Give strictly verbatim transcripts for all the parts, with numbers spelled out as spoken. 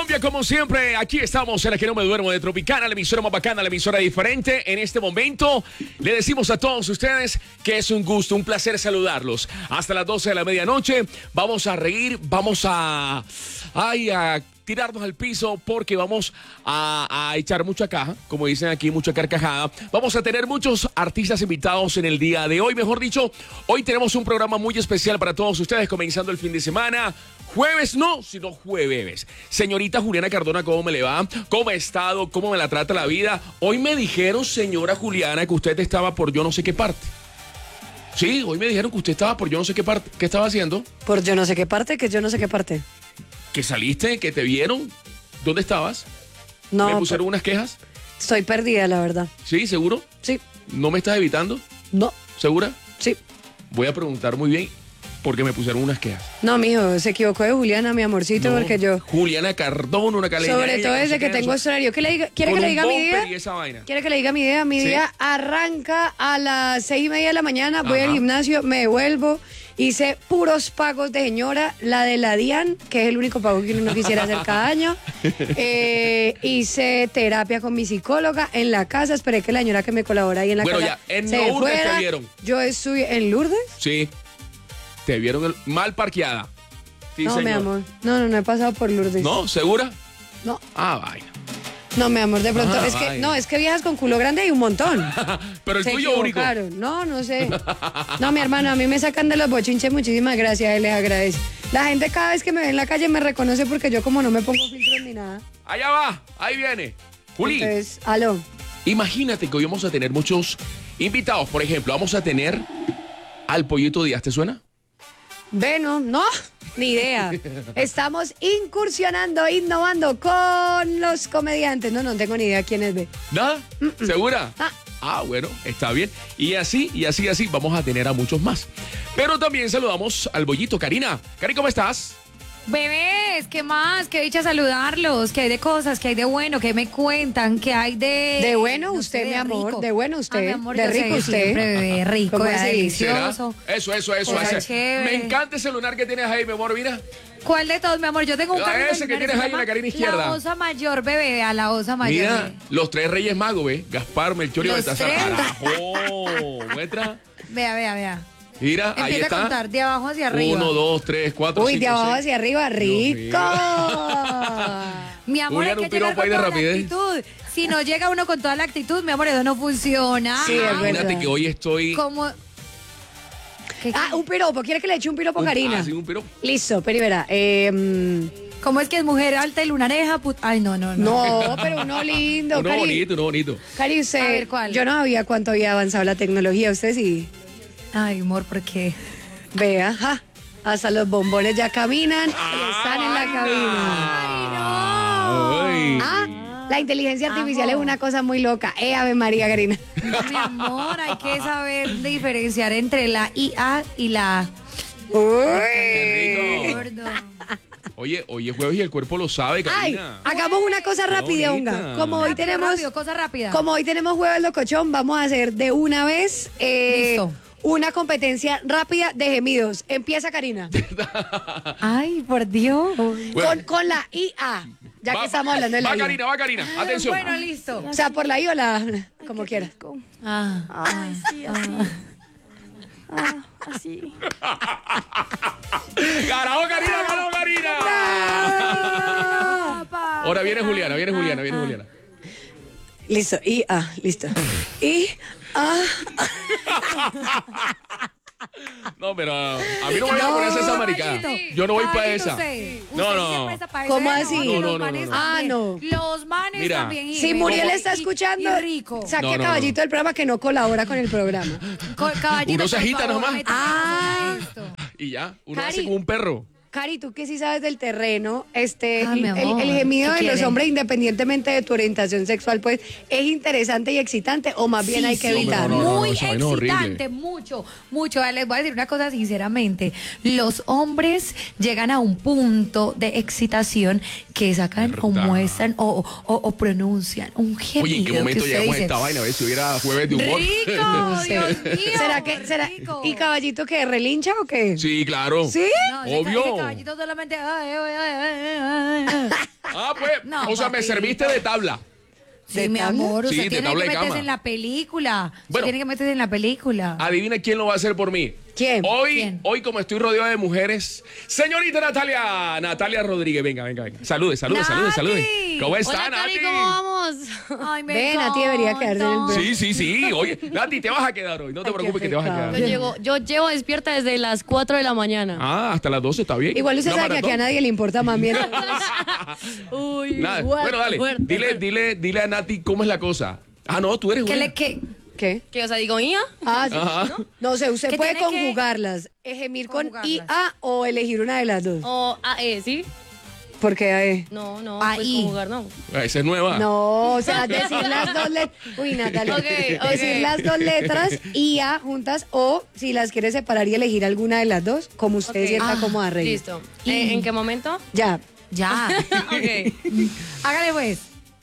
Colombia, como siempre, aquí estamos en la que no me duermo de Tropicana, la emisora más bacana, la emisora diferente. En este momento le decimos a todos ustedes que es un gusto, un placer saludarlos. Hasta las doce de la medianoche vamos a reír, vamos a... Ay, a tirarnos al piso porque vamos a, a echar mucha caja, como dicen aquí, mucha carcajada. Vamos a tener muchos artistas invitados en el día de hoy. Mejor dicho, hoy tenemos un programa muy especial para todos ustedes, comenzando el fin de semana. Jueves no, sino jueves. Señorita Juliana Cardona, ¿cómo me le va? ¿Cómo ha estado? ¿Cómo me la trata la vida? Hoy me dijeron, señora Juliana, que usted estaba por yo no sé qué parte. Sí, hoy me dijeron que usted estaba por yo no sé qué parte. ¿Qué estaba haciendo? Por yo no sé qué parte, que yo no sé qué parte. ¿Que saliste? ¿Que te vieron? ¿Dónde estabas? No. ¿Me pusieron unas quejas? Estoy perdida, la verdad. ¿Sí? ¿Seguro? Sí. ¿No me estás evitando? No. ¿Segura? Sí. Voy a preguntar muy bien porque me pusieron unas quejas. No, mijo, se equivocó de Juliana, mi amorcito, No, porque yo... Juliana Cardona, una caleña. Sobre todo no sé desde que qué, tengo eso. horario. ¿Qué le diga? ¿Quiere Con que le un diga mi bumper día? y esa vaina. ¿Quiere que le diga mi idea? Mi Sí. día arranca a las seis y media de la mañana, voy Ajá. al gimnasio, me devuelvo, hice puros pagos de señora, la de la DIAN, que es el único pago que uno quisiera hacer cada año. Eh, hice terapia con mi psicóloga en la casa, esperé que la señora que me colabora ahí en la Bueno, casa ya, en se Lourdes fuera. te vieron. Yo estoy en Lourdes. Sí. Te vieron el- mal parqueada. Sí, no, mi señor. amor, no, no, no he pasado por Lourdes. ¿No? ¿Segura? No, Ah, vaina. no, mi amor, de pronto, Ah, es que, vaina. no, es que viejas con culo grande hay un montón. Pero el Se tuyo único. equivocaron. No, no sé. No, mi hermano, a mí me sacan de los bochinches, muchísimas gracias, él les agradece. La gente cada vez que me ve en la calle me reconoce porque yo como no me pongo filtros ni nada. Allá va, ahí viene. Juli, Entonces, aló. imagínate que hoy vamos a tener muchos invitados. Por ejemplo, vamos a tener al Pollito Díaz, ¿te suena? Bueno, no, ni idea. Estamos incursionando, innovando con los comediantes. No, no tengo ni idea quién es ve. ¿Nada? ¿Segura? Ah. Ah, bueno, está bien. Y así, y así, así, vamos a tener a muchos más. Pero también saludamos al Bollito. Karina. Cari, ¿cómo estás? Bebés, ¿qué más? Qué dicha saludarlos. ¿Qué hay de cosas? ¿Qué hay de bueno? ¿Qué me cuentan? ¿Qué hay de... De bueno no usted, sé, mi amor, rico? de bueno usted, Ah, mi amor, de yo sé, rico usted. Siempre, bebé, rico, ¿Cómo de así? ¿Será? delicioso. Eso, eso, eso. Cosa ese. chévere. Me encanta ese lunar que tienes ahí, mi amor, mira. ¿Cuál de todos, mi amor? Yo tengo un Ah, carro ese que tienes ahí en la carina izquierda. La osa mayor, bebé, a la osa mayor. Mira, bebé. los tres reyes magos, ¿ve? Gaspar, Melchor y Los Baltasar. tres. Carajo, muestra. Vea, vea, vea. Mira, ahí Empieza está. a contar de abajo hacia arriba. Uno, dos, tres, cuatro, Uy, cinco, de abajo seis. hacia arriba, rico. Mi amor, Julián, hay un que llegar piropo ahí con de toda la rapidez. actitud. Si no llega uno con toda la actitud, mi amor, eso no funciona. Sí, es verdad. Imagínate que hoy estoy... Como... ¿Qué- Ah, un piropo. ¿Quiere que le eche un piropo a un- Karina? Ah, sí, un piropo. Listo, pero verá. Eh, mm, ¿Cómo es que es mujer alta y lunareja? Put... Ay, no, no, no. no, pero uno lindo. Uno Cari, bonito, uno bonito. Cari, usted, A ver, ¿cuál? yo no sabía cuánto había avanzado la tecnología. Usted sí. Ay, amor, ¿por qué? Vea, ja, hasta los bombones ya caminan y están en la cabina. Ay. Ah, la inteligencia artificial Ajo. es una cosa muy loca. Eh, Ave María, Karina. Mi amor, hay que saber diferenciar entre la I A y la Qué rico. gordo. Oye, hoy es jueves y el cuerpo lo sabe, Ay, Karina. hagamos una cosa rápida, bonita. Unga. Como hoy Rápido, tenemos, rápido, cosa rápida. como hoy tenemos jueves locochón, vamos a hacer de una vez eh, Listo. una competencia rápida de gemidos. Empieza, Karina. Ay, por Dios. Bueno. Con, con la I A. Ya Va- que estamos hablando de la Va, I A. Karina, va, Karina. Atención. Bueno, listo. O sea, por la I o la como quieras. Ah, Ay, sí, así. Ah, así. ¡Ganó, Karina! ¡Ganó, Karina! Ahora viene Juliana, viene Juliana, viene Juliana. Listo, I A, listo. I A. No, pero a mí no me voy a No, poner esa maricada. Yo no voy para Caballito, esa. usted. No, Usted no. se presta para ¿Cómo esa, así? y No, no, los no, manes no, no. Ah, también. no. Los manes Mira. también. y- Si Muriel y- está y- escuchando, y rico. saque No, a no, caballito no. del programa que no colabora con el programa. Co- caballito, Uno se por agita favor, nomás. métase Ah. en esto. Y ya, uno Cari. hace como un perro. Cari, tú que sí sabes del terreno, este, Ah, mi el, amor, el gemido ¿qué de los quiere? hombres, independientemente de tu orientación sexual, pues, ¿es interesante y excitante o más bien Sí, hay que sí, evitarlo? no, no, no, muy esa vaina es horrible. excitante, mucho, mucho. Les voy a decir una cosa sinceramente. Los hombres llegan a un punto de excitación que sacan o ¿Verdad? muestran o, o, o pronuncian un gemido. Oye, ¿en qué que momento usted llegamos a dice, esta vaina? A ver si hubiera jueves de humor. Rico, No sé. Dios mío. ¿Será que, será, rico. y caballito que relincha o qué? Sí, claro. ¿Sí? No, ese, Obvio. ese caballito solamente. ay, ay, ay, ay, ay, ay. Ah, pues, No, o sea, me papito. serviste de tabla. Sí, ¿De mi tabla? amor, Sí, usted de tiene tabla que de meterse cama. en la película. Usted Bueno. tiene que meterse en la película. Adivina quién lo va a hacer por mí. ¿Quién? Hoy, ¿Quién? hoy como estoy rodeado de mujeres, señorita Natalia, Natalia Rodríguez, venga, venga, venga. Salude, salude, salude, Nati. salude. ¿Cómo está, Hola, Nati? Cari, ¿cómo vamos? Ay, me Ven, Nati debería quedarse en el encanta. Sí, sí, sí. Oye, Nati, te vas a quedar hoy. No te Ay, qué preocupes que te vas a pecado. Yo quedar. llego, yo llevo despierta desde las cuatro de la mañana. Ah, hasta las doce está bien. Igual usted ¿Una sabe que aquí a maratón? nadie le importa más bien. Uy, Nada. fuerte, Bueno, dale. fuerte, Dile, fuerte. dile, dile a Nati cómo es la cosa. Ah, no, tú eres ¿Qué una. le qué? ¿Qué? ¿Qué? O sea, digo, ¿ía? Ah, sí. Ajá. No sé, usted ¿Qué puede tiene que- conjugarlas, gemir con Conjugarlas. I A o elegir una de las dos. O A, E, ¿sí? Porque A E. No, no, Ah, pues y. conjugar no. Ah, esa es nueva. No, o sea, decir las dos letras. Uy, Natalia. Ok, ok. Decir las dos letras y A juntas o si las quiere separar y elegir alguna de las dos, como usted Ok. sienta Ah, cómoda, Rey. Listo. Y- Eh, ¿En qué momento? Ya. Ya. Ok. Hágale pues.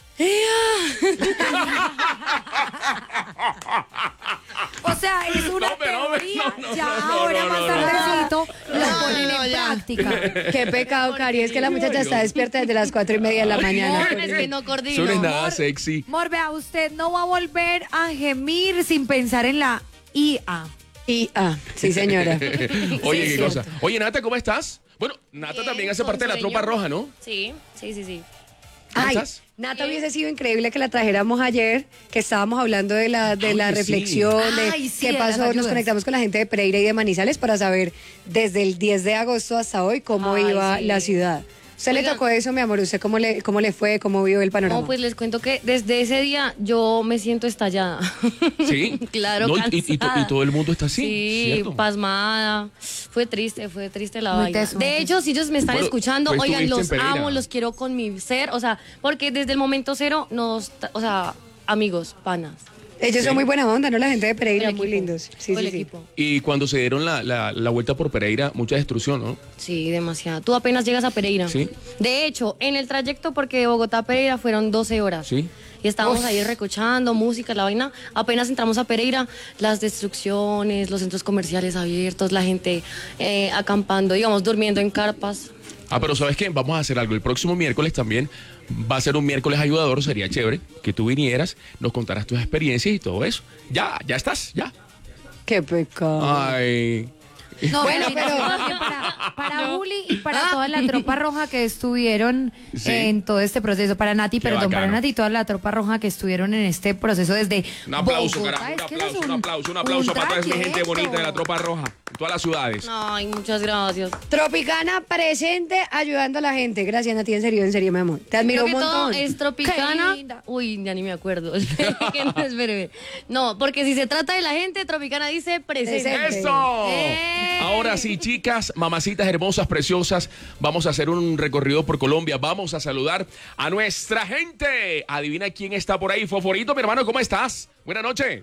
O sea, es una No, pero, teoría. no, no, ya no, no, ahora no, más no, tardecito lo No, ponen no, en ya. práctica. Qué pecado, Cari. Es que la muchacha está despierta desde las cuatro y media de la mañana. Es que no Eso coordino. no es nada sexy. Mor, vea, usted no va a volver a gemir sin pensar en la I A. Y A. Sí, señora. Oye, Sí, qué es cosa. cierto. Oye, Nata, ¿cómo estás? Bueno, Nata Bien, también hace con parte de la sueño. tropa roja, ¿no? Sí, sí, sí, sí. ¿Cómo Ay, estás? Nata, hubiese sido increíble que la trajéramos ayer, que estábamos hablando de la, de la Oye, sí. reflexión, de Ay, sí, qué de las pasó. Nos ayudas. conectamos con la gente de Pereira y de Manizales para saber desde el diez de agosto hasta hoy cómo Ay, iba sí. la ciudad. ¿Usted le Oigan. tocó eso, mi amor? ¿Usted cómo le, cómo le fue? ¿Cómo vio el panorama? No, pues les cuento que desde ese día yo me siento estallada. Sí. Claro, No, y, y- y to- cansada. y todo el mundo está así. Sí, ¿cierto? pasmada. Fue triste, fue triste la Muy vaina. teso, muy de teso. hecho, si ellos me están Bueno, escuchando, tú oigan, estuviste los en Pereira. amo, los quiero con mi ser. O sea, porque desde el momento cero nos, o sea, amigos, panas. Ellos son muy buena onda, ¿no? La gente de Pereira, El muy equipo. lindos. Sí, Fue sí, el sí. equipo. Y cuando se dieron la, la- la vuelta por Pereira, mucha destrucción, ¿no? Sí, demasiado. Tú apenas llegas a Pereira. Sí. De hecho, en el trayecto, porque de Bogotá a Pereira fueron doce horas. Sí. Y estábamos Uf. ahí recochando, música, la vaina. Apenas entramos a Pereira, las destrucciones, los centros comerciales abiertos, la gente eh, acampando, digamos, durmiendo en carpas. Ah, pero ¿sabes qué? Vamos a hacer algo. El próximo miércoles también va a ser un miércoles ayudador. Sería chévere que tú vinieras, nos contaras tus experiencias y todo eso. Ya, ya estás, ya. Qué pecado. Ay. No, Bueno, bueno, pero- pero para, para Juli y para toda la tropa roja que estuvieron Sí. en todo este proceso, para Nati, Qué perdón, para bacano. Nati y toda la tropa roja que estuvieron en este proceso desde Un aplauso, Bogotá. carajo. Un Es que eso es aplauso, un aplauso, un aplauso para toda esa gente trayecto. bonita de la tropa roja. En todas las ciudades. Ay, muchas gracias. Tropicana presente ayudando a la gente. Gracias, Nati, en serio, en serio, mi amor. Te admiro Creo un que todo montón. es Tropicana. Qué linda. Uy, ya ni me acuerdo. Espere que no, espere. No, porque si se trata de la gente, Tropicana dice presente. Presente. ¡Eso! ¡Ey! Ahora sí, chicas, mamacitas hermosas, preciosas, vamos a hacer un recorrido por Colombia. Vamos a saludar a nuestra gente. Adivina quién está por ahí. Foforito, mi hermano, ¿cómo estás? Buenas noches.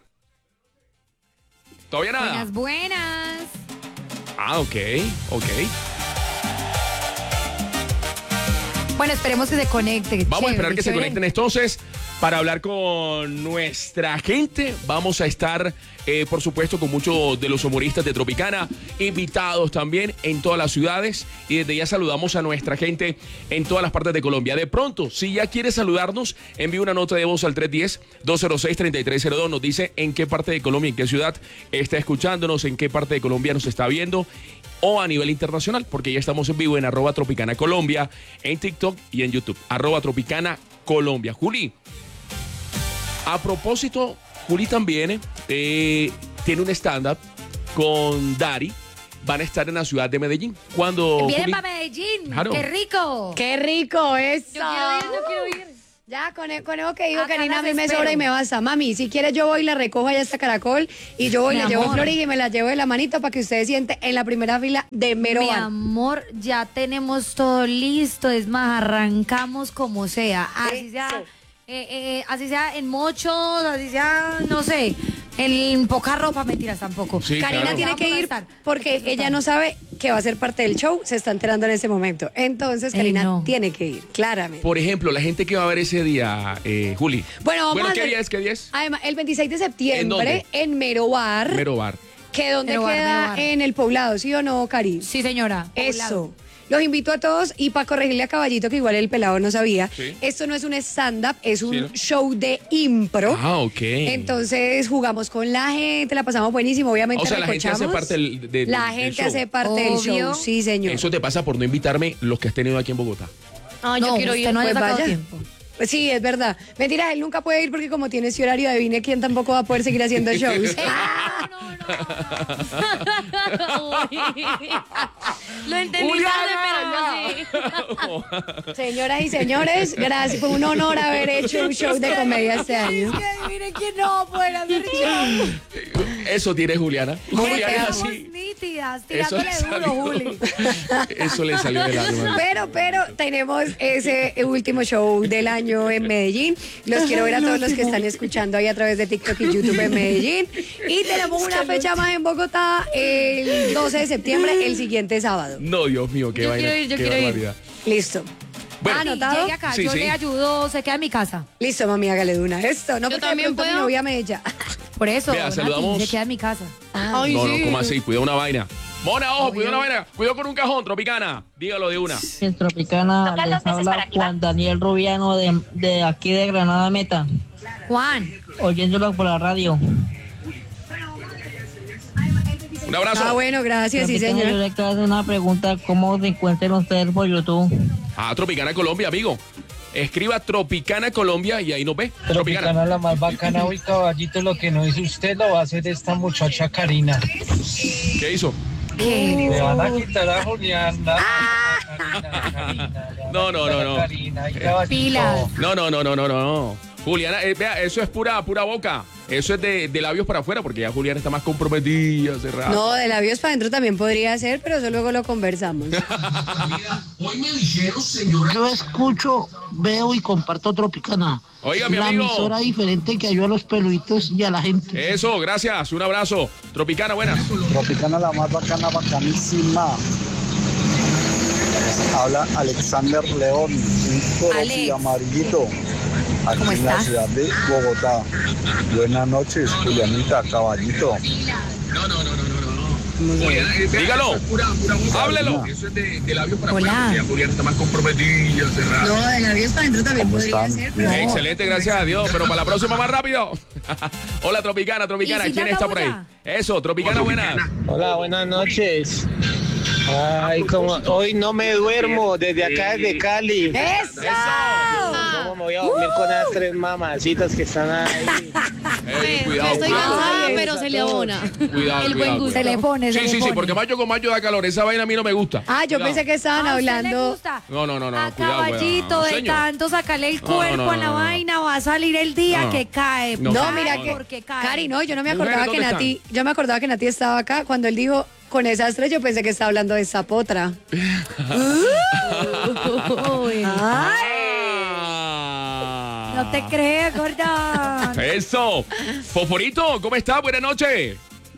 ¿Todavía nada? Buenas, buenas. Ah, ok, ok. Bueno, esperemos que se conecte. Vamos a esperar Chévere, que se chévere. conecten entonces para hablar con nuestra gente. Vamos a estar, eh, por supuesto, con muchos de los humoristas de Tropicana, invitados también en todas las ciudades. Y desde ya saludamos a nuestra gente en todas las partes de Colombia. De pronto, si ya quiere saludarnos, envíe una nota de voz al tres uno cero, dos cero seis, tres tres cero dos. Nos dice en qué parte de Colombia, en qué ciudad está escuchándonos, en qué parte de Colombia nos está viendo, o a nivel internacional, porque ya estamos en vivo en arroba Tropicana Colombia, en TikTok y en YouTube, arroba Tropicana Colombia. Juli, a propósito, Juli también eh, tiene un stand-up con Dari. Van a estar en la ciudad de Medellín. Cuando Vienen Juli- para Medellín. Claro. ¡Qué rico! ¡Qué rico eso! Yo quiero ir, yo quiero ir. Ya, con, con eso que digo, Acá Karina, a las mí me espero. sobra y me basta. Mami, si quieres yo voy y la recojo allá hasta Caracol y yo voy y Mi la llevo a amor. Florida y me la llevo de la manito para que ustedes sienten en la primera fila de mero Mi van. amor, ya tenemos todo listo. Es más, arrancamos como sea. Así sea, Eso. eh, eh, así sea en mochos, así sea, no sé, en poca ropa, mentiras tampoco. Sí, Karina claro. tiene que Vamos a ir estar. porque ella no sabe que va a ser parte del show, se está enterando en ese momento. Entonces, Ey, Karina no. tiene que ir, claramente. Por ejemplo, la gente que va a ver ese día, eh, Juli. Bueno, vamos a ¿qué hacer- día es? ¿Qué día es? Además, el veintiséis de ¿En septiembre dónde? en Mero Bar, Mero Bar. que donde Mero Bar, queda Mero Bar. en el poblado, ¿sí o no, Cari? Sí, señora. Eso. los invito a todos y para corregirle a Caballito, que igual el pelado no sabía, Sí. esto no es un stand-up, es un Sí, ¿no? show de impro. Ah, ok. Entonces jugamos con la gente, la pasamos buenísimo, obviamente O sea, la gente hace recochamos. parte del- del- La del gente show. hace parte del Obvio. show, sí señor. Eso te pasa por no invitarme los que has tenido aquí en Bogotá. Ah, yo No, quiero usted ir. no haya Pues sacado vaya. tiempo. Pues sí, es verdad. Mentira, él nunca puede ir porque como tiene ese horario, adivine quién tampoco va a poder seguir haciendo shows. Lo entendí tarde, pero yo sí. Señoras y señores, gracias. Fue un honor haber hecho un show de comedia este año. Miren que no pueden hacer show. Eso tiene Juliana. Juliana es Estamos así. nítidas, Eso tirándole le duro, salió. Juli. Eso le salió del alma. Pero, pero tenemos ese último show del año en Medellín. Los quiero ver a todos los que están escuchando ahí a través de TikTok y YouTube en Medellín. Y tenemos una fecha más en Bogotá el doce de septiembre, el siguiente sábado. No, Dios mío, qué Yo vaina. quiero ir, yo qué quiero ir. barbaridad. Listo. Bueno. Mami, ¿Anotado? llegue acá, Sí, yo sí. le ayudo, se queda en mi casa. Listo, mami, hágale de una. Esto, no Yo porque también de pronto puedo. me voy a Medellín. Por eso, Vea, Nati, saludamos. se queda en mi casa. Ay, No, sí. no, ¿cómo así? Cuida una vaina. Mona, ojo, cuida una vaina. Cuidado con un cajón, Tropicana. Dígalo de una. En Tropicana les habla Juan Daniel Rubiano de, de aquí de Granada Meta, Juan, oyéndolo por la radio. Un abrazo. Ah, bueno, gracias, sí, Tropicana, yo señor. le quiero hacer una pregunta, ¿cómo se encuentran ustedes por YouTube? Ah, Tropicana Colombia, amigo. Escriba Tropicana Colombia y ahí nos ve. Tropicana. Tropicana la más bacana, hoy caballito, lo que no hizo usted lo va a hacer esta muchacha Karina. ¿Qué hizo? ¿qué? Le van a quitar a Juliana. Karina, Karina, le van a No, no, quitar no, a no. Karina, ay, caballito. Pilas. No, no, no, no, no, no, no. Juliana, eh, vea, eso es pura, pura boca. Eso es de, de labios para afuera, porque ya Juliana está más comprometida, cerrada. No, de labios para adentro también podría ser, pero eso luego lo conversamos. Yo escucho, veo y comparto Tropicana. Oiga, mi la amigo. emisora diferente que ayuda a los peluditos y a la gente. Eso, gracias. Un abrazo. Tropicana, buenas. Tropicana la más bacana, bacanísima. Habla Alexander León, un toro Alex. y amarillito, aquí ¿Cómo en la estás? ciudad de Bogotá. Buenas noches, Julianita, caballito. Dígalo. Háblelo. Eso es de, de labios para Hola. afuera, porque ya Juliana está más comprometida, cerrada. No, de labios para adentro también ¿Cómo podría están? ser, pero... Excelente, gracias a Dios. Pero para la próxima más rápido. Hola, Tropicana, Tropicana. ¿Y si ¿Quién te está por ahí? acabo Eso, Tropicana, buenas. Hola, buenas noches. Ay, como hoy no me duermo desde acá, desde Cali. ¡Eso! ¿Cómo me voy a dormir con esas tres mamacitas que están ahí? Eh, Pues, cuidado, estoy cuidado. cansada, Ay, pero se le abona. Cuidado, El buen cuidado, gusto. Se le pone, se Sí, le sí, sí, pone. porque mayo con mayo da calor. Esa vaina a mí no me gusta. Ah, yo Cuidado. pensé que estaban ¿A usted le hablando... gusta? No, no, no, no, A cuidado, caballito cuidado. de Señor. tanto sacarle el No, no, cuerpo no, a la no, no. vaina, va a salir el día No. que cae. No. No, Cae mira que... porque cae. Cari, no, yo no me Mujeres, acordaba que ¿dónde Nati... Yo me acordaba que Nati estaba acá. Cuando él dijo, con esas tres, yo pensé que estaba hablando de esa potra. Uy, Ah. no te crees, Gordon. Eso. Fosforito, ¿cómo está? Buenas noches.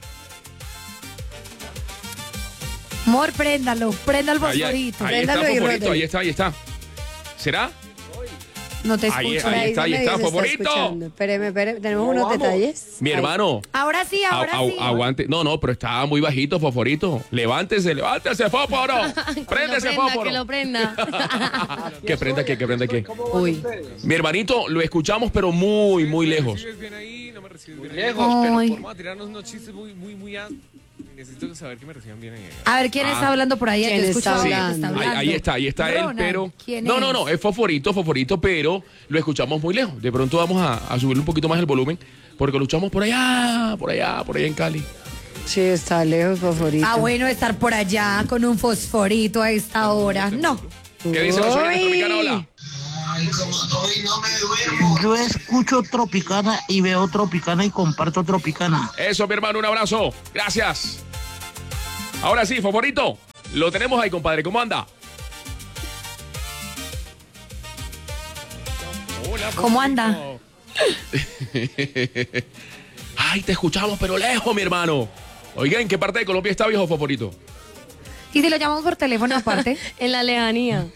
Amor, préndalo, prenda el Ahí, ahí, fosforito. ahí está Préndalo y Fosforito, ródelo. ahí está, ahí está. ¿Será? No te Ahí, escucho. ahí Por está, ahí se me está, dice, favorito. escuchando. Espéreme, espéreme, tenemos unos detalles. Mi Ahí. hermano. Ahora sí, ahora Au- au- sí. Aguante. No, no, pero estaba muy bajito, Fosforito. Levántese, levántese, Fósforo. Prende ese que lo prenda, Fósforo. que lo prenda. ¿Qué prenda qué? ¿Qué prenda qué? Uy. Mi hermanito, lo escuchamos, pero muy, muy lejos. Bien ahí, no me reciben bien Lejos, ahí. Ay. Pero vamos a tirarnos unos chistes muy, muy, muy... a- Necesito saber que me reciban bien ahí. A ver, ¿quién Ah. está hablando por ahí? ¿Quién Yo escucho está que hablando? está Ahí, ahí está, ahí está él, Ronald, pero... ¿quién No, es? no, no, es Fosforito, Fosforito, pero lo escuchamos muy lejos. De pronto vamos a, a subirle un poquito más el volumen, porque lo escuchamos por allá, por allá, por allá en Cali. Sí, está lejos, favorito. Ah, bueno, estar por allá con un fosforito a esta hora. No. ¿Qué dice la señora Uy. Tropicana? Hola. Yo escucho Tropicana y veo Tropicana y comparto Tropicana. Eso, mi hermano, un abrazo. Gracias. Ahora sí, Fosforito, lo tenemos ahí, compadre. ¿Cómo anda? Hola, ¿Cómo anda? Ay, te escuchamos, pero lejos, mi hermano. Oiga, ¿en qué parte de Colombia está, viejo Fosforito? ¿Y si lo llamamos por teléfono aparte? En la lejanía.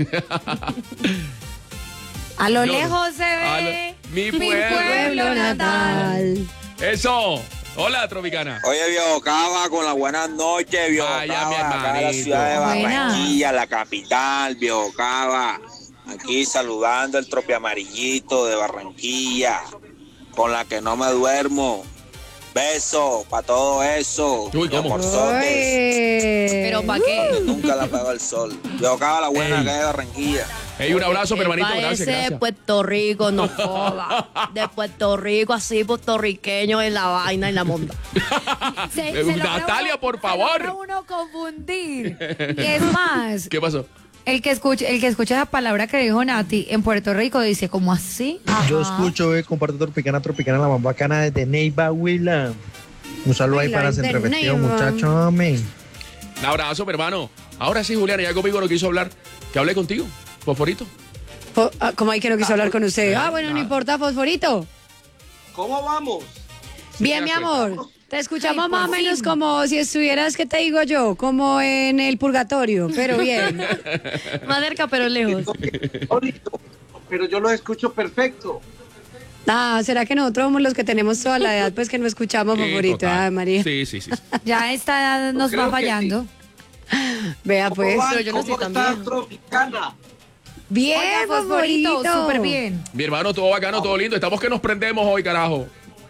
A lo No. lejos se A ve lo- mi pueblo Pueblo natal. Eso. Hola, Tropicana. Oye, viejo Cava, con las buenas noches, viejo Vaya, Cava, mi acá en la hermanito. ciudad de Barranquilla, Buena. la capital, viejo Cava. Aquí saludando el tropi amarillito de Barranquilla, con la que no me duermo. Beso para todo eso. Uy, ¿cómo? Amorzotes. ¿Pero para qué? Nunca la pegó el sol. Viejo Cava, la buena Ey. acá de Barranquilla. Hey, un abrazo, mi hermanito. Parece Gracias, de gracias. Puerto Rico, no joda. De Puerto Rico, así puertorriqueño en la vaina y la monda. Se- Eh, se logra Natalia, uno- por se favor. logra uno confundir. Y es más, ¿Qué pasó? el que escucha, el que escucha esa palabra que dijo Nati en Puerto Rico dice, ¿cómo así? Yo Ajá. escucho, eh, comparto Tropicana, Tropicana, la más bacana desde Neiva, Huila. Un saludo ahí Huila, para desde Centrefestivo, Neiva. muchachos, amén. Un abrazo, mi hermano. Ahora sí, Juliana, ya conmigo no quiso hablar. Que hable contigo, Fosforito. Fo- ah, ¿Cómo hay que no quiso hablar con usted? Ah, bueno, no importa, Fosforito. ¿Cómo vamos? Bien, mi ya amor. Te escuchamos Ay, más o por menos fin. como si estuvieras, ¿qué te digo yo? Como en el purgatorio, pero bien. Más cerca, pero lejos. Bonito, pero yo los escucho perfecto. Ah, ¿será que nosotros somos los que tenemos toda la edad, pues que no escuchamos, Sí, Fosforito? total. Ah, María. Sí, sí, sí. Ya esta edad nos Creo va que fallando. Vea, pues. ¿Cómo, van? pero yo no ¿Cómo soy tan está vieja. Tropicana? Bien, Oiga, Fosforito, Fosforito. súper bien. Mi hermano, todo bacano, todo lindo. Estamos que nos prendemos hoy, carajo.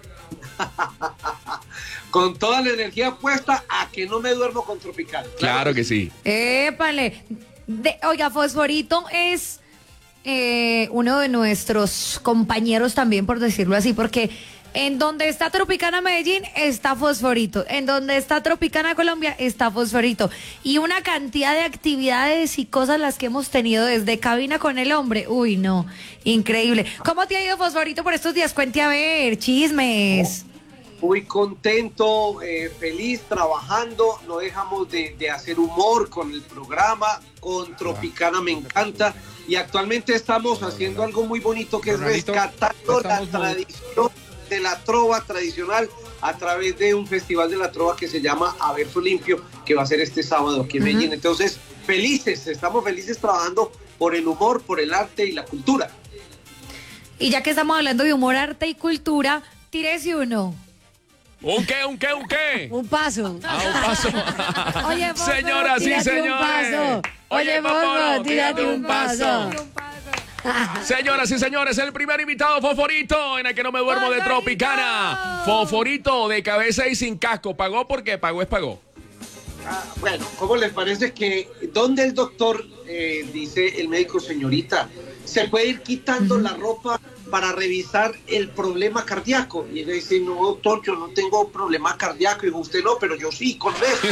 Con toda la energía puesta a que no me duermo con Tropical. Claro que sí. Épale. De- oiga, Fosforito es eh, uno de nuestros compañeros también, por decirlo así, porque en donde está Tropicana Medellín está Fosforito, en donde está Tropicana Colombia está Fosforito. Y una cantidad de actividades y cosas las que hemos tenido desde cabina con el hombre. Uy, no, increíble. ¿Cómo te ha ido, Fosforito, por estos días? Cuente a ver, chismes. Muy contento, eh, feliz, trabajando. No dejamos de, de hacer humor con el programa. Con Tropicana me encanta. Y actualmente estamos haciendo algo muy bonito que es Bernardito, rescatando la estamos muy- tradición de la trova tradicional a través de un festival de la trova que se llama A Verso Limpio, que va a ser este sábado aquí en Medellín. Entonces, felices, estamos felices trabajando por el humor, por el arte y la cultura. Y ya que estamos hablando de humor, arte y cultura, tírese uno. ¿Un qué, un qué, un qué? Un paso. A un paso. Oye, Fosfo, Señoras y tírate un señores. paso. Oye, Fosforo, Fosfo, tírate un paso. Señoras y señores, el primer invitado, Fosforito, en el que no me duermo de ¡Fosforito! Tropicana. Fosforito, de cabeza y sin casco. ¿Pagó? Porque pagó es pagó. Ah, bueno, ¿cómo les parece que donde el doctor, eh, dice el médico, señorita, se puede ir quitando la ropa para revisar el problema cardíaco? Y ella dice, no, doctor, yo no tengo problema cardíaco. Y dijo, usted no, pero yo sí, con esto.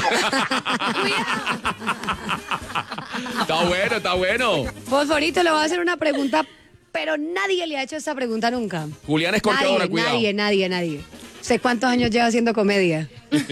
Está bueno, está bueno. Fosforito, le voy a hacer una pregunta, pero nadie le ha hecho esta pregunta nunca. Julián es cortadora, Nadie, cuidado. nadie, nadie, nadie. ¿Sé cuántos años lleva haciendo comedia?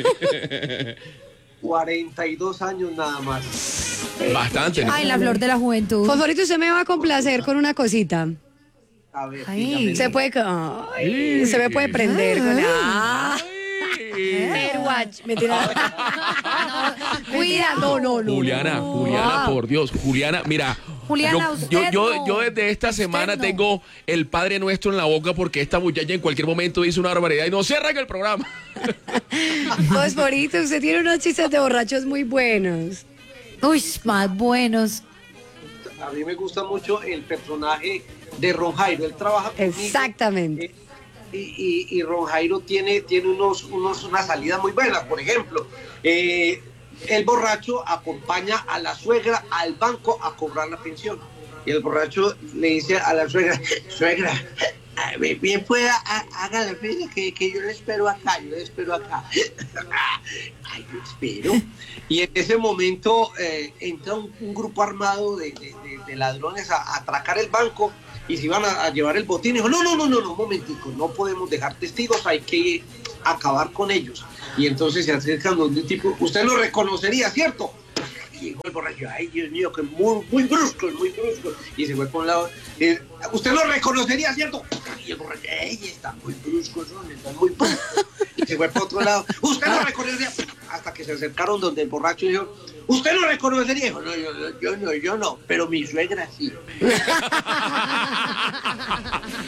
cuarenta y dos años nada más. Bastante. ¿no? Ay, la flor de la juventud. Fosforito, usted me va a complacer con una cosita. A ver, Ay. dígame. Se puede. Ay, se me puede prender con. Ah. Airwatch. Mentira. Mentira, no, no, no. Juliana, no. Juliana, por Dios, Juliana, mira. Juliana, yo, usted yo, yo, no. yo desde esta Usted semana no. tengo el Padre Nuestro en la boca porque esta muchacha en cualquier momento dice una barbaridad y no cierra el programa. Fosforito, usted tiene unos chistes de borrachos muy buenos. Uy, más buenos. A mí me gusta mucho el personaje de Ron Jairo. Él trabaja conmigo. Exactamente. Eh, Y, y, y Ron Jairo tiene, tiene unos, unos, una salida muy buena. Por ejemplo, eh, el borracho acompaña a la suegra al banco a cobrar la pensión. Y el borracho le dice a la suegra, suegra, bien pueda, haga la fila que, que yo le espero acá, yo le espero acá. Ay, yo espero. Y en ese momento eh, entra un, un grupo armado de, de, de, de ladrones a, a atracar el banco y se iban a, a llevar el botín. Y dijo, no, no, no, no, no, un momentico, no podemos dejar testigos, hay que acabar con ellos. Y entonces se acercan donde un tipo, usted lo reconocería, ¿cierto? Y dijo el borracho, ay, Dios mío, que muy, muy brusco, muy brusco. Y se fue por un lado, eh, usted lo reconocería, ¿cierto? Y el borracho, ay, está muy brusco, son, está muy brusco. Y se fue por otro lado, usted lo reconocería. Hasta que se acercaron donde el borracho dijo, usted lo reconocería. Dijo, no, yo, yo no, yo no, pero mi suegra sí. Hey, pero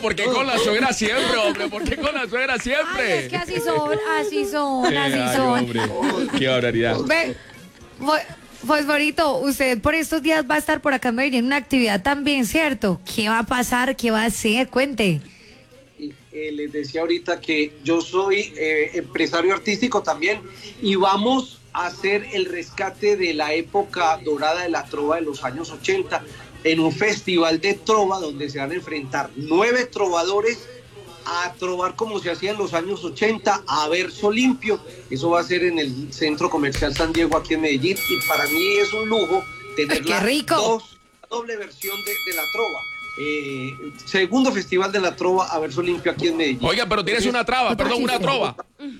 ¿por qué con la suegra siempre, hombre? ¿Por qué con la suegra siempre? Ay, es que así son, así son, Sí, así ay, son. hombre, qué barbaridad. Ve, fo- Fosforito, usted por estos días va a estar por acá en Medellín en una actividad también, ¿cierto? ¿Qué va a pasar? ¿Qué va a hacer? Cuente. Eh, les decía ahorita que yo soy eh, empresario artístico también y vamos a hacer el rescate de la época dorada de la trova de los años ochenta en un festival de trova donde se van a enfrentar nueve trovadores a trovar como se hacía en los años ochenta a verso limpio. Eso va a ser en el Centro Comercial San Diego aquí en Medellín y para mí es un lujo tener ¡Qué la rico! dos, doble versión de, de la trova. Eh, segundo festival de la trova a verso limpio aquí en Medellín. Oiga, pero tienes una traba, perdón, una trova.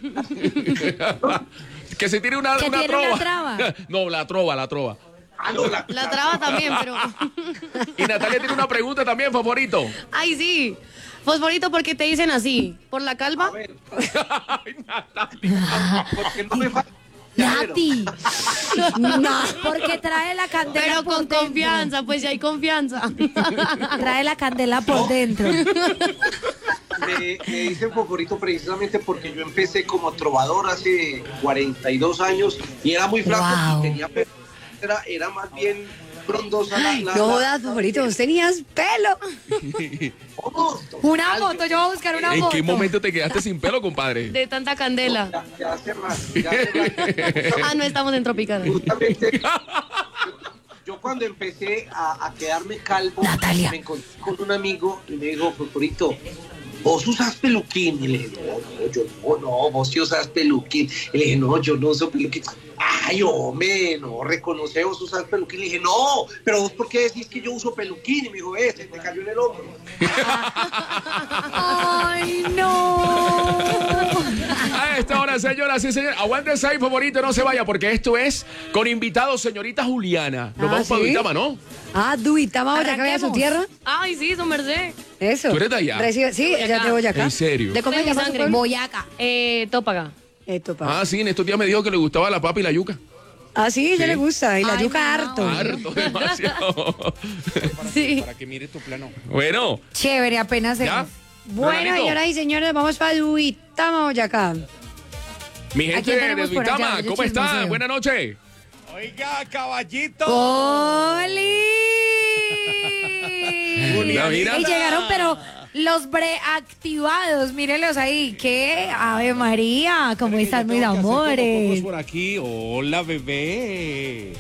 Que se tire una, ¿Que una tiene trova. una traba? No, la trova, la trova. Ah, no, la, La traba también, pero... Y Natalia tiene una pregunta también, favorito. Ay, sí. Fosforito, ¿por qué te dicen así? ¿Por la calva? A ver. Porque no me falta. Nati. No, porque trae la candela Pero por con dentro. confianza, pues si hay confianza. Trae la candela por dentro. Me, me dicen Foforito precisamente porque yo empecé como trovador hace cuarenta y dos años y era muy flaco Wow. y tenía pelo. Era, era más bien frondosa la, la- No la- jodas, favorito, vos tenías pelo. ¿Cómo? Una foto, yo voy a buscar una ¿En foto. qué momento te quedaste sin pelo, compadre? De tanta candela. Ya, ya hace más, ya hace más. Ah, no estamos en Tropicana. Justamente, yo cuando empecé a, a quedarme calvo, Natalia. me encontré con un amigo y me dijo, Foforito, ¿vos usas peluquín? Y le dije, no, no, yo no, no, vos sí usas peluquín. Y le dije, no, yo no uso peluquín. Ay, hombre, no, reconoce, vos usas peluquín. Le dije, no, pero vos, ¿por qué decís que yo uso peluquín? Y me dijo, eh, se te cayó en el hombro. Ay, no. A esta hora, señoras y señores, aguántense ahí, favorito, no se vaya, porque esto es con invitados, señorita Juliana. Nos Ah, vamos para ¿sí? Duitama, ¿no? Ah, Duitama, Boyacá, ¿vaya a su Arranquemos. tierra? Ay, sí, su merced. Eso. ¿Tú eres de allá? Recibe- sí, Boyacá. ella es de Boyacá. ¿En serio? ¿De cómo De se mi llama su sangre. pueblo? Boyaca. Eh, Tópaga. Esto, pa. Ah, sí, en estos días me dijo que le gustaba la papa y la yuca. Ah, sí, ella Sí. le gusta. Y la Ay, yuca mi harto. mamá. Harto, demasiado. Sí. Para que mire tu plano. Bueno, Chévere, apenas ¿ya? es. Bueno, Rolandito, señoras y señores, vamos para Duitama, Boyacá. mi ¿A gente quién de tenemos por allá? Duitama, Yo ¿cómo están? chismoseo. Buenas noches. Oiga, caballito. ¡Oli! Mira, mira. Y llegaron, pero los preactivados, mírenlos ahí. ¿Qué? Ave María, ¿cómo están mis amores? por aquí. Hola, bebé.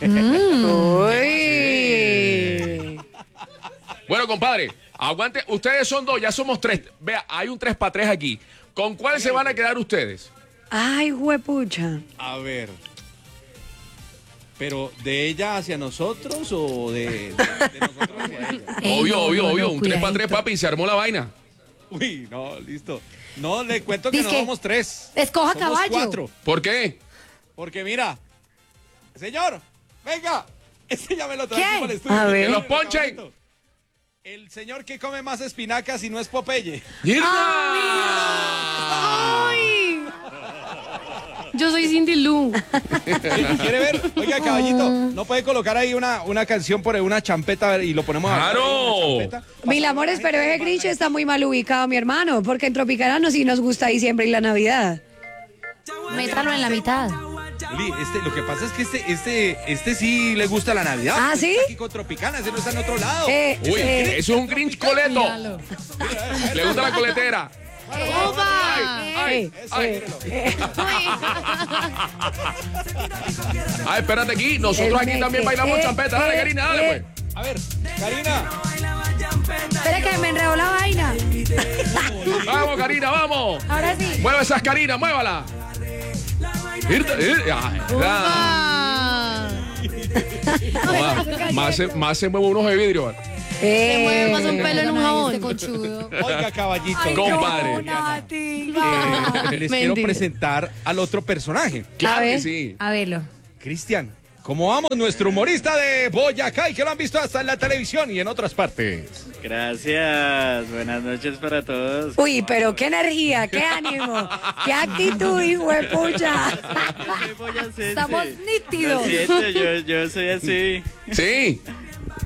Uy. Bueno, compadre, aguante. Ustedes son dos, ya somos tres. Vea, hay un tres para tres aquí. ¿Con cuál se van a quedar ustedes? Ay, huepucha. A ver. ¿Pero de ella hacia nosotros o de, de- de nosotros hacia ella? Ey, obvio, no, obvio, no, obvio. no, Un tres para tres, cuidadito. papi, y se armó la vaina. Uy, no, listo. No, le cuento que Dice no que somos tres. escoja Somos caballo. cuatro. ¿Por qué? Porque mira, señor, venga. Este ya me lo traje ¿Qué? para el estudio. A ver. Que los ponchen. El señor que come más espinacas y no es Popeye. ¡Mierda! ¡Ay! Yo soy Cindy Lou. ¿Quiere ver? Oiga, caballito, ¿no puede colocar ahí una, una canción por una champeta y lo ponemos a ¡Claro! una champeta? Mil amores, pero ese Grinch está muy mal ubicado, mi hermano, porque en Tropicana sí nos gusta diciembre y la Navidad. Métalo en la mitad. Eli, este, lo que pasa es que este, este, este sí le gusta la Navidad. ¿Ah, Este sí? está aquí con Tropicana, ese no está en otro lado. Eh, Uy, eh, eso es un Grinch coleto. Míralo. Le gusta la coletera. ¡Opa! Ay, eh, ay. eh, Ah, espérate aquí. Nosotros El aquí me- también eh, bailamos eh, champeta. Dale, eh, Karina, dale, eh. pues. A ver, Karina. Espera que me enredó la vaina. Vamos, Karina, vamos. Ahora sí. Mueve esas Karina, muévala. Irte- ir- ay, ¡Ah! ah, Más se, más se mueve unos de vidrio. ¿vale? Se eh. mueve más un pelo en un Este jabón. conchudo. Oiga, caballito. Ay, Compadre. no, Nati. eh, les quiero Mentira. presentar al otro personaje. Claro que ver. sí. A verlo. Cristian, ¿cómo vamos? Nuestro humorista de Boyacá y que lo han visto hasta en la televisión y en otras partes. Gracias, buenas noches para todos. Uy, pero qué energía, qué ánimo, qué actitud, hijo de pucha. Soy boyacense. Estamos Lo nítidos. siento, yo, yo soy así. Sí.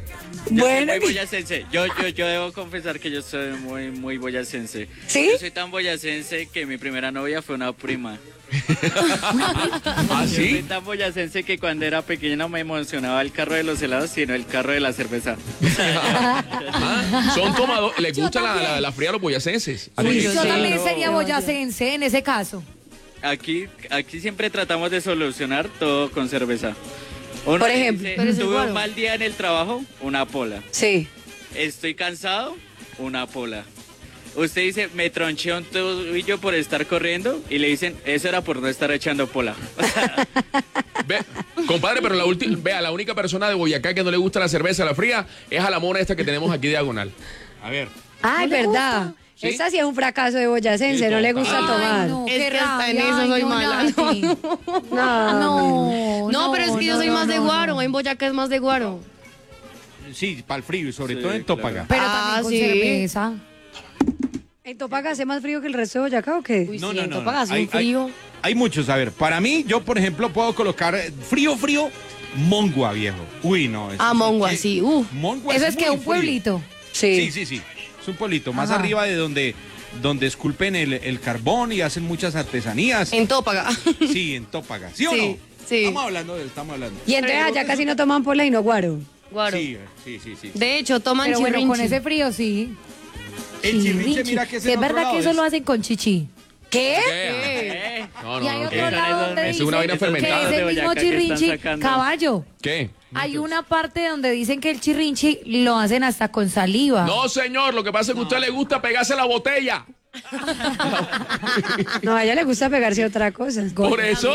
Yo Bueno, soy muy boyacense. Yo, yo, yo debo confesar que yo soy muy, muy boyacense. ¿Sí? Yo soy tan boyacense que mi primera novia fue una prima. ¿Ah, Yo soy sí? tan boyacense que cuando era pequeño no me emocionaba el carro de los helados, sino el carro de la cerveza. Ah, son tomadores, les gusta la, la, la fría a los boyacenses. A Uy, mí- yo sí. también No, sería no, boyacense en ese caso. Aquí, aquí siempre tratamos de solucionar todo con cerveza. Uno Por dice, ejemplo. Pero es tuve igual. un mal día en el trabajo, una pola. Sí. Estoy cansado, una pola. Usted dice, me tronché un tobillo por estar corriendo y le dicen, eso era por no estar echando pola. Ve, compadre, pero la última, vea, la única persona de Boyacá que no le gusta la cerveza, la fría, es a la mona esta que tenemos aquí diagonal. A ver. Ah, es verdad. ¿Sí? Esta sí es un fracaso de boyacense, Sí, no le total. gusta Ay, tomar. no, Es qué que hasta en rabia, eso ay, soy no, mala. Nati. No. No, No, pero es que yo no, soy no, más de no, guaro. no. En Boyacá es más de guaro. Sí, para el frío y sobre Sí, todo en claro. Tópaga. Pero Ah, también con sí. cerveza. ¿En Topaga hace más frío que el resto de Boyacá o qué? Uy, No, sí, no, en no, Topaga no. hace Hay- un frío. Hay muchos, a ver, para mí, yo por ejemplo puedo colocar eh, frío, frío, Mongua, viejo. Uy, no. eso Ah, Mongua, que- sí. Uh. Mongua Eso es que muy un frío. pueblito. Sí, sí, sí. Es un pueblito, más Ajá. arriba de donde, donde esculpen el, el carbón y hacen muchas artesanías. En Tópaga. Sí, en Tópaga. ¿Sí o Sí, no? sí. Estamos hablando de estamos hablando. Y entonces allá casi no toman pola y no guaro. Guaro. Sí, sí, sí, sí. De hecho, toman Pero bueno, con chirrinchi. ese frío sí. El chirrinche, Chirrinchi. mira que es Sí, en es otro verdad lado, que eso es- lo hacen con chichi. ¿Qué? ¿Qué? No, Y hay no, no. otro ¿qué? lado donde Es una vaina dicen fermentada. que es De el mismo Boyacá que están chirrinchi. sacando. Caballo. ¿Qué? Hay una parte donde dicen que el chirrinchi lo hacen hasta con saliva. No, señor, lo que pasa es que a usted le gusta pegarse la botella. No, a ella le gusta pegarse a otra cosa. Por eso.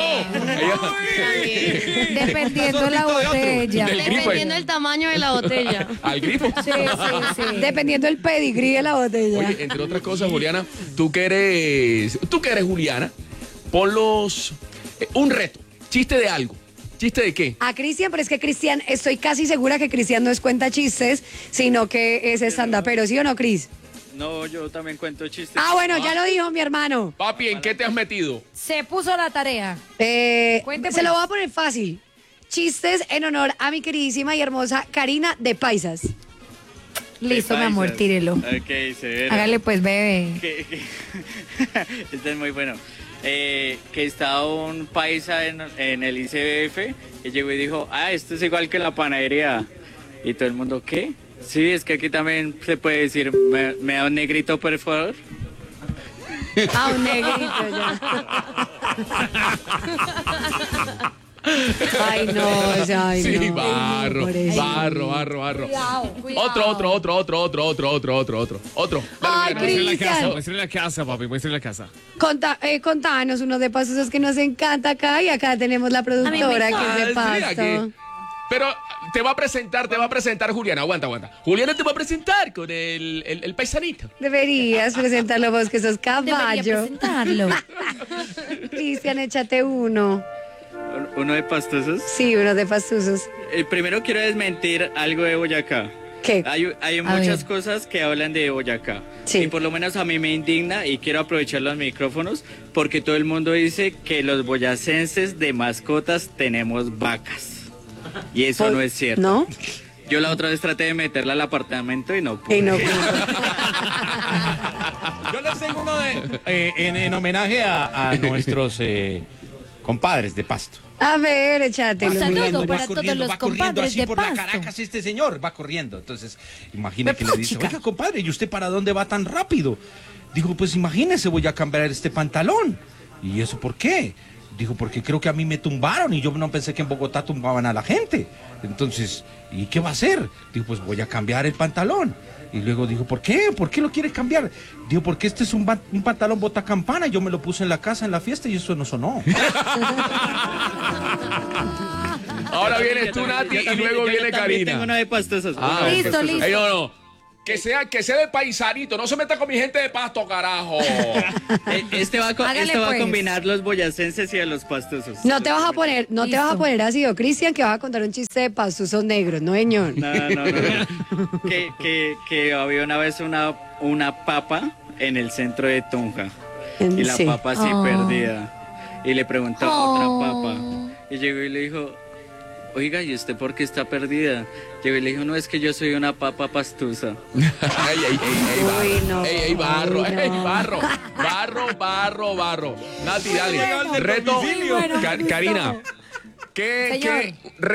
Dependiendo de la botella. Del grifo. Dependiendo del tamaño de la botella. Al grifo. Sí, sí, sí. Dependiendo del pedigrí de la botella. Oye, entre otras cosas, Juliana, tú que eres, tú que eres Juliana, ponlos eh, un reto, chiste de algo. ¿Chiste de qué? A Cristian, pero es que Cristian, estoy casi segura que Cristian no es cuenta chistes, sino que es stand pero ¿sí o no, Cris? No, yo también cuento chistes. Ah, bueno, ya lo dijo mi hermano. Papi, ¿en qué te has metido? Se puso la tarea. Eh, Cuente, se pues. lo voy a poner fácil. Chistes en honor a mi queridísima y hermosa Karina de Paisas. Listo, mi amor, Paisas. tírelo. Ok, severo. Hágale pues, bebé. Que- que- este es muy bueno. Eh, que estaba un paisa en, en el I C B F y llegó y dijo, ah, esto es igual que la panadería. Y todo el mundo, ¿qué? Sí, es que aquí también se puede decir, ¿me, me da un negrito, por favor? Ah, un negrito ya. Ay, no, o sea, ay, Sí, no. barro, Pobrecito. barro, barro, barro. Cuidado, cuidado. Otro, otro, otro, otro, otro, otro, otro, otro, otro, otro. Ay, Dale, Juliana. Cristian. Muestre la casa, papi, muestre la casa. Conta- eh, contanos unos de pasos que nos encanta acá y acá tenemos la productora que es de Ah, mira que- pasto. Pero te va a presentar, te va a presentar Juliana. Aguanta, aguanta. Juliana te va a presentar con el, el, el paisanito. Deberías presentarlo vos, que sos Debería caballo. presentarlo. Cristian, échate uno. Uno de pastosos. Sí, uno de pastusos. Eh, primero quiero desmentir algo de Boyacá. ¿Qué? Hay, hay A muchas ver. cosas que hablan de Boyacá. Sí. Y por lo menos a mí me indigna y quiero aprovechar los micrófonos porque todo el mundo dice que los boyacenses de mascotas tenemos vacas. Y eso Por- no es cierto. ¿No? Yo la otra vez traté de meterla al apartamento y no pude. Y no Yo les tengo uno de, eh, en, en homenaje a, a nuestros eh, compadres de Pasto. A ver, échatelo. Un saludo Miguel. para va todos corriendo, los va corriendo compadres así de por la Pasto. Caracas este señor, va corriendo. Entonces, imagina Me que le dice, puchica. oiga, compadre, ¿y usted para dónde va tan rápido? Dijo, pues imagínese, voy a cambiar este pantalón. ¿Y eso por qué? Dijo, porque creo que a mí me tumbaron y yo no pensé que en Bogotá tumbaban a la gente. Entonces, ¿y qué va a hacer? Dijo, pues voy a cambiar el pantalón. Y luego dijo, ¿por qué? ¿Por qué lo quiere cambiar? Dijo, porque este es un, ba- un pantalón bota campana. Yo me lo puse en la casa, en la fiesta y eso no sonó. Ahora vienes Yo tú, también- Nati, yo y también- luego yo viene también Karina. tengo uno de pastosos. Ah, uno de Listo, pastosos. listo. Ey, no, no. Que sea, que sea de paisanito, no se meta con mi gente de pasto, carajo. Eh, Este va, a co- Hágale, este va a pues. combinar los boyacenses y a los pastosos. No te vas a poner, no te vas a Listo. poner así, o Cristian, que vas a contar un chiste de pastusos negros, ¿no, señor? No, no, no. no. que, que, que había una vez una, una papa en el centro de Tunja. Y la Sí. papa así Oh. perdida. Y le preguntó a otra papa. Y llegó y le dijo, oiga, ¿y usted por qué está perdida? Llegó y le dijo, no, es que yo soy una papa pastusa. Ey, ey, ey, ey, Uy, no. ey, ey, barro, Uy, no. ey, barro, barro, barro, barro. Nati, dale. Reto, Bueno, Ka- me gustó. Karina. ¿Qué, Señor. qué